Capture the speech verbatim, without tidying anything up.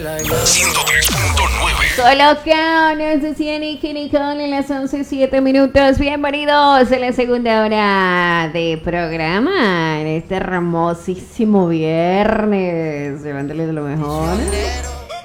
ciento tres punto nueve. Colocados de cien y Nicole en las once siete minutos. Bienvenidos a la segunda hora de programa en este hermosísimo viernes. Llevándole de lo mejor.